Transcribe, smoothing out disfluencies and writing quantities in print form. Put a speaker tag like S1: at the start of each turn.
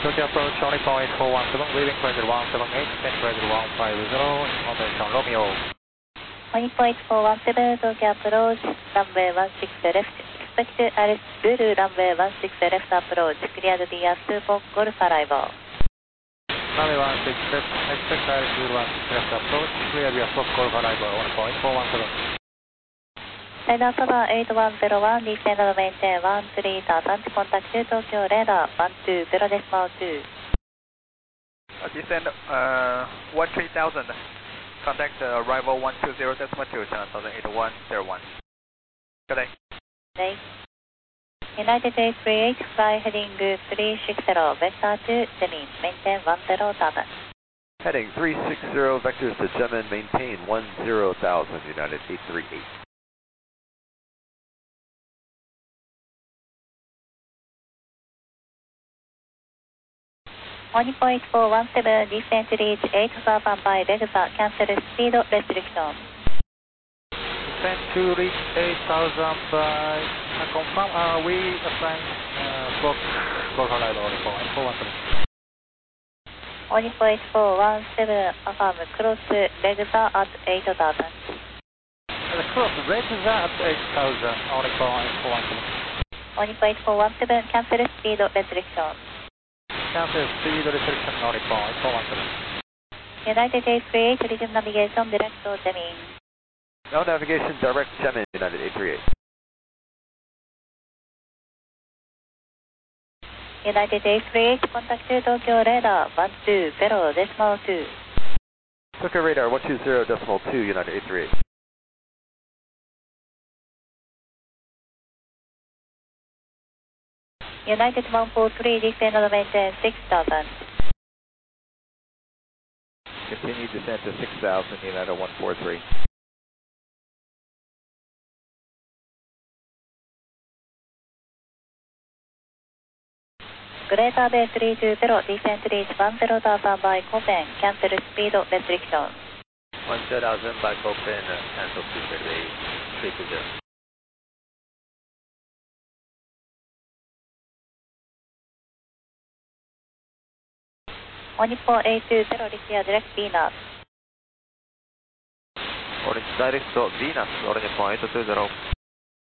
S1: Tokyo approach only point 417, leaving credit 178, descend credit 150, information Romeo.
S2: 1.417, Tokyo approach, runway 16 left, expect Alice Zulu, runway 16 left approach, cleared via 2 Golf arrival.
S1: Runway 16 left, expect Alice Zulu 16 left approach, cleared via 4 Golf arrival, 1.417.
S2: Radar Tower 8101, descend and maintain 13,000, contact Tokyo radar 120.2.
S3: Descend 13,000, contact arrival 120.2, channel 108101. Good day.
S2: Day. United 838, fly heading 360, vector to Zemin, maintain 10,000.
S4: Heading 360, vectors to Zemin, maintain 10,000, United 838.
S2: 1.417, descent reach 8,000 by Vegza, cancel speed restriction.
S1: Descent to reach 8,000 by, confirm, we assign Fox Golf arrival only for 1.417.
S2: 1.417, affirm, cross Vegza at 8,000.
S1: Cross Vegza at 8,000 only for 1.417.
S2: 1.417, cancel speed restriction.
S1: Cancel speed restriction only for 1.417.
S2: United 838, resume navigation direct to Zemin.
S4: No navigation, direct Zemin, United 838.
S2: United 838, contact Tokyo radar 120.2.
S4: Tokyo radar 120.2, United 838.
S2: United 143, descend and maintain 6,000.
S4: Continue descent to 6,000, United 143.
S2: Greater Bay 320, descent reach 10,000 by Copen, cancel speed restriction.
S3: 10,000 by Copen, cancel speed runway 320.
S2: 14820, reach direct Venus.
S4: Orange direct to Venus, orange point 20.